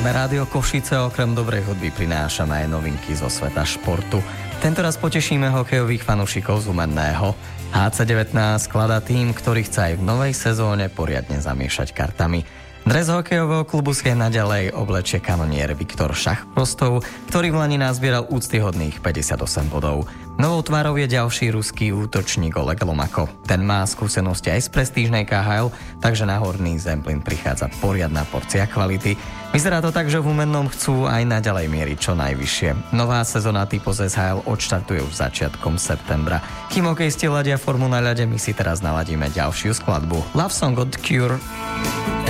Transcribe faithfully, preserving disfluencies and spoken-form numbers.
Sme Rádio Košice, okrem dobrej hudby prinášame aj novinky zo sveta športu. Tentoraz potešíme hokejových fanúšikov z Humenného. há cé devätnásť skladá tým, ktorý chce aj v novej sezóne poriadne zamiešať kartami. Dres hokejového klubu si naďalej oblečie kanonier Viktor Šachprostov, ktorý v lani nazbieral úctyhodných päťdesiatosem bodov. Novou tvárou je ďalší ruský útočník Oleg Lomako. Ten má skúsenosti aj z prestížnej ká há el, takže na Horný Zemplín prichádza poriadna porcia kvality. Vyzerá to tak, že v Humennom chcú aj naďalej mieriť čo najvyššie. Nová sezóna typu z es há el odštartuje už začiatkom septembra. Kým hokejisti ladia formu na ľade, my si teraz naladíme ďalšiu skladbu. Love Song od The Cure.